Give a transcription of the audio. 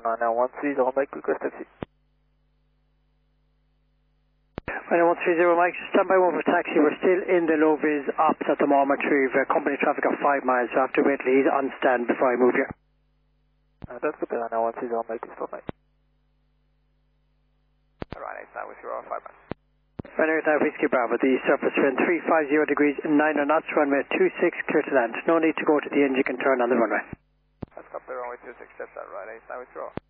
913, Mike, request taxi. 913 Mike, standby 1 for taxi. We're still in the low vis ops at the moment. We've company traffic of 5 miles, so I have to wait till he's on stand before I move you. That's good, 913, Mike, stop Mike. Right, 89 with you, 5 miles. Runway now, Whiskey Bravo, the surface wind 350 degrees, 9 knots, runway 26, clear to land. No need to go to the end, you can turn on the runway. Let's stop the runway 26, that's that, right, 89 with you.